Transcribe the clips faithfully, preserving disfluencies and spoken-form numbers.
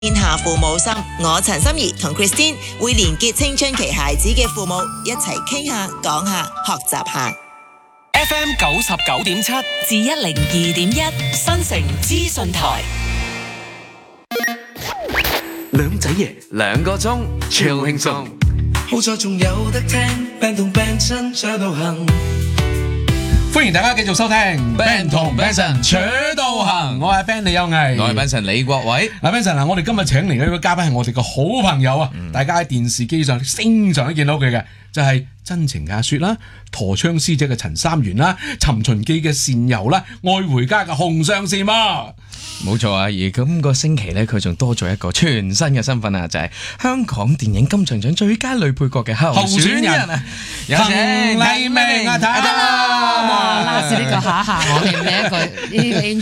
天下父母心，我陳心怡同 Christine 會連結青春期孩子嘅父母，一齊傾下、講下、學習下。 F M 九十九點七至一零二點一新城資訊台， 兩仔爺兩個鐘超輕鬆， 好在仲有得聽，病同病親在度行。 歡迎大家繼續收聽 Ben 同 Benson 扯到行，我係 Ben 李有毅， 我係 Benson 李國偉。 嗱 Benson 嗱，我哋今日請嚟嘅呢個嘉賓係我哋個好朋友啊，嗯、大家喺電視機上經常都見到佢嘅，就係、是、真情阿雪啦、陀槍師姐嘅陳三元啦、尋秦記嘅倩柔啦、愛回家嘅紅上線嘛。 冇錯啊，而今個星期咧，佢仲多咗一個全新嘅身份啊，就係、是、香港電影金像獎最佳女配角嘅候選人啊，有請黎明啊！睇啦， 哇！拉住呢個下下我念呢一句呢個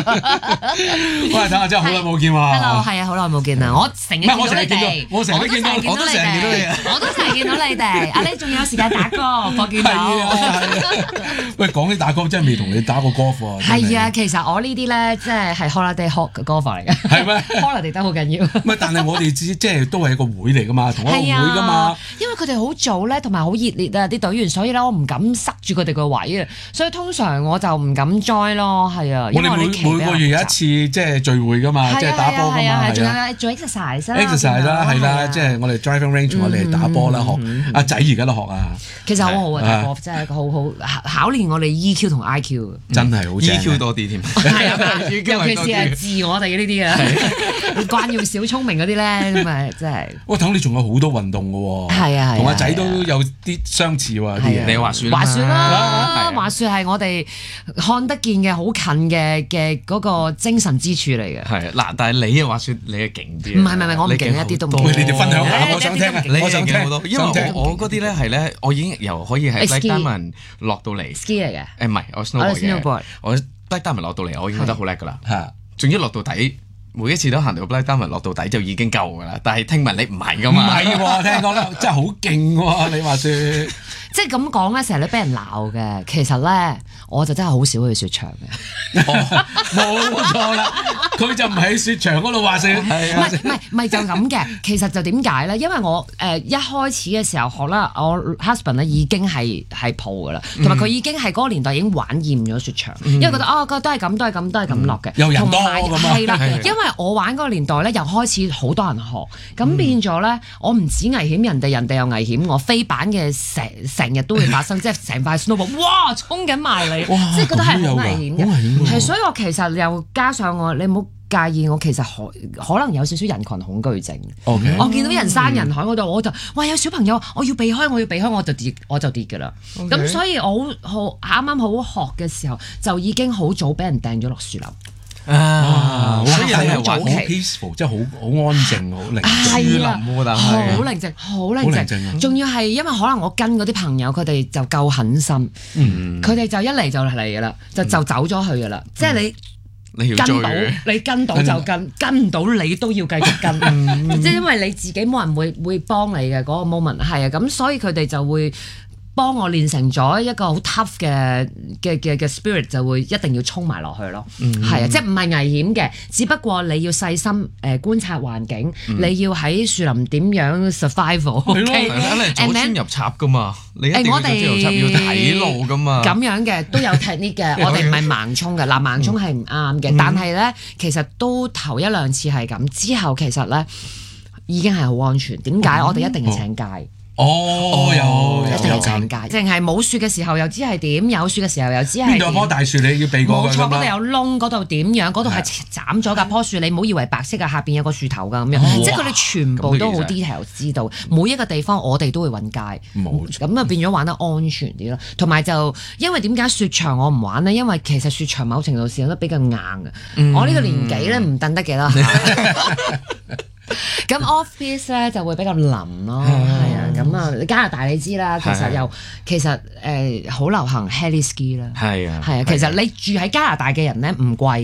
intro。 喂，睇下真係好耐冇見喎。 Hello，係啊，好耐冇見啦，我成日見到你哋， 我成日見到， 我都成日見到你，我都成日見到你哋。啊，你仲有時間打歌，我見到。係啊係啊。喂，講起打歌，真係未同你打過 golf 喎。係啊，其實我呢啲咧，即係係 holiday hawk 嘅 golf 嚟嘅。係咩 ？holiday 都好緊要。 唔係，但係我哋知即係都係一個會嚟㗎嘛，同一個會㗎嘛。 因為佢哋好早咧，同埋好熱烈啊啲隊員，所以咧我唔敢塞住佢哋個位啊，所以通常我就唔敢 join 咯，係啊。 我哋每每個月有一次即係聚會㗎嘛，即係打波㗎嘛， 仲有做 exercise 啦 exercise 啦，係啦，即係我哋 driving range 我哋係打波啦，學阿仔而家都學啊。 其實好好啊，打波真係一個好好考練我哋 E Q 同 I Q， 真係好正 E Q 多啲添。 係啊，尤其是係自我哋呢啲啊，慣用小聰明嗰啲咧，咁啊真係。 我睇你仲有好多運動㗎喎，係啊，同阿仔都有啲相似喎啲嘢。 你滑雪滑雪啦，滑雪係我哋看得見嘅好近嘅嘅嗰個精神支柱嚟嘅。 係嗱，但係你嘅滑雪你係勁啲。 唔係唔係，我唔勁一啲都唔勁。 你哋分享下，我想聽啊，我想聽好多。 因為我我嗰啲咧係咧，我已經由可以喺 Black Diamond 落到嚟 ski 嚟嘅。 誒唔係，我 snowboard 嘅。我 Black Diamond 落到嚟，我已經覺得好叻㗎啦。嚇，仲要落到底。每一次都行到 Black Diamond 落到底就已經夠㗎啦，但係聽聞你唔係㗎嘛？唔係喎，聽講咧真係好勁喎，你話説。 即係咁講咧，成日都俾人鬧嘅。其實咧，我就真係好少去雪場嘅。 冇錯啦，佢就唔喺雪場嗰度滑雪。 唔係唔係唔係就咁嘅。其實就點解咧？因為我誒、呃、一開始嘅時候學啦，我 husband 咧已經係係 pro 㗎啦，同埋佢已經係嗰個年代已經玩厭咗雪場，嗯、因為覺得哦，都係咁，都係咁，都係咁落嘅。 有人多咁啊。 係啦，因為我玩嗰個年代咧，又開始好多人學，咁變咗咧，我唔止危險人哋，人哋又危險我。飛板嘅成成日都會發生，即係成塊 snowboard， 哇，衝緊埋嚟，即係覺得係好危險嘅。係，所以我其實又加上我，你唔好介意，我其實可可能有少少人群恐懼症。 Okay. 我見到人山人海嗰度，我就哇有小朋友，我要避開，我要避開，我就跌，我就跌㗎啦。咁 Okay. 所以我好啱啱好學嘅時候，就已經好早俾人掟咗落樹林。 啊！所以你係好 peaceful，即係好好安靜、好寧靜。樹林喎，但係好寧靜，好寧靜。仲要係因為可能我跟嗰啲朋友，佢哋就夠狠心，佢哋就一嚟就嚟㗎啦，就就走咗去㗎啦。即係你跟到，你跟到就跟，跟唔到你都要繼續跟。即係因為你自己冇人會會幫你嘅嗰個 moment，係啊，咁所以佢哋就會幫我練成咗一個好 tough 嘅嘅嘅嘅 spirit， 就會一定要衝埋落去咯。係啊、嗯，即係唔係危險嘅，只不過你要細心誒、呃、觀察環境，嗯、你要喺樹林點樣 survival。係咯， 你左穿入插噶嘛，你一定要左穿入插要睇路噶嘛。咁樣嘅都有 technique 嘅，我哋唔係盲衝嘅。嗱，盲衝係唔啱嘅，嗯、但係咧其實都頭一兩次係咁，之後其實咧已經係好安全。點解？嗯、我哋一定要請戒。 哦，有一定要請戒，淨係冇雪嘅時候又知係點，有雪嘅時候又知係點。 邊度有棵大樹你要避過㗎？冇錯， 嗰度有窿，嗰度點樣？嗰度係斬咗㗎棵樹，你唔好以為白色㗎，下邊有個樹頭㗎咁樣。即係佢哋全部都好 detail 知道，每一個地方我哋都會揾戒。冇錯，咁啊變咗玩得安全啲咯。同埋就因為點解雪場我唔玩呢？因為其實雪場某程度上都比較硬嘅。我呢個年紀咧唔蹬得幾多下。咁 off-piste 咧就會比較腍咯，係啊，咁啊加拿大你知啦，其實又其實誒好流行 heli ski 啦， 係啊， 係啊，其實你住喺加拿大嘅人咧唔貴㗎，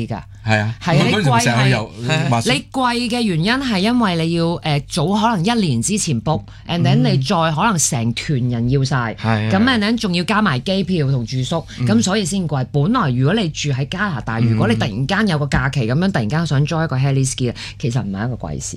係啊， 係啊，你貴係你貴嘅原因係因為你要誒早可能一年之前 book，and then 你再可能成團人要晒，咁 and then 仲要加埋機票同住宿，咁所以先貴。本來如果你住喺加拿大，如果你突然間有個假期咁樣，突然間想 join 一個 heli ski，其實唔係一個貴事。